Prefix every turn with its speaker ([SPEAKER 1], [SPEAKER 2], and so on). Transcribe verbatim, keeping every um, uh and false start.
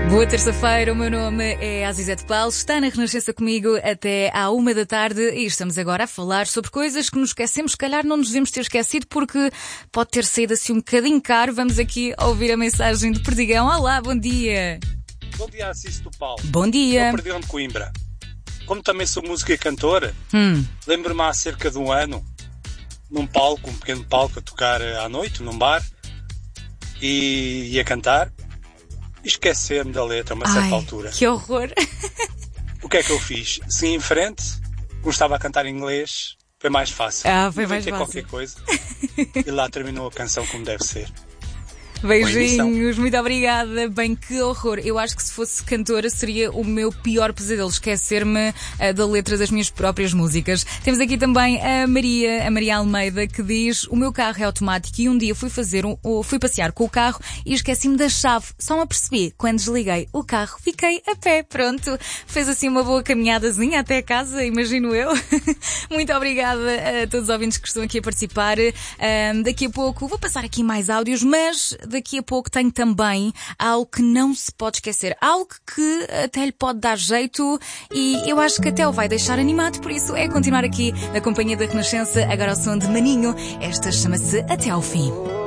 [SPEAKER 1] Boa terça-feira, o meu nome é Azizete Paulo, está na Renascença comigo até à uma da tarde e estamos agora a falar sobre coisas que nos esquecemos, se calhar não nos devemos ter esquecido porque pode ter saído assim um bocadinho caro. Vamos aqui ouvir a mensagem de Perdigão. Olá, bom dia.
[SPEAKER 2] Bom dia, Assis do Paulo.
[SPEAKER 1] Bom dia.
[SPEAKER 2] Eu Perdigão de Coimbra. Como também sou música e cantora,
[SPEAKER 1] hum.
[SPEAKER 2] lembro-me há cerca de um ano, num palco, um pequeno palco, a tocar à noite, num bar, e ia cantar. Esquecer-me da letra a uma certa
[SPEAKER 1] Ai,
[SPEAKER 2] altura.
[SPEAKER 1] Que horror!
[SPEAKER 2] O que é que eu fiz? Segui em frente, como estava a cantar em inglês, foi mais fácil.
[SPEAKER 1] Ah, foi mais fácil.
[SPEAKER 2] qualquer coisa e lá terminou a canção como deve ser.
[SPEAKER 1] Beijinhos, muito obrigada. Bem, que horror. Eu acho que se fosse cantora seria o meu pior pesadelo, esquecer-me uh, da letra das minhas próprias músicas. Temos aqui também a Maria, a Maria Almeida, que diz: o meu carro é automático e um dia fui fazer um, ou fui passear com o carro e esqueci-me da chave. Só me apercebi quando desliguei o carro, fiquei a pé. Pronto, fez assim uma boa caminhadazinha até casa, imagino eu. Muito obrigada a todos os ouvintes que estão aqui a participar. Uh, daqui a pouco vou passar aqui mais áudios, mas daqui a pouco tenho também algo que não se pode esquecer. Algo que até lhe pode dar jeito e eu acho que até o vai deixar animado. Por isso é continuar aqui na companhia da Renascença, agora ao som de Maninho. Esta chama-se Até ao Fim.